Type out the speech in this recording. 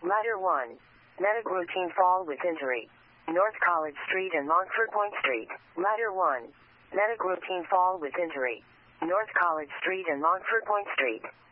Ladder 1. Medic routine fall with injury. North College Street and Longford Point Street. Ladder 1. Medic routine fall with injury. North College Street and Longford Point Street.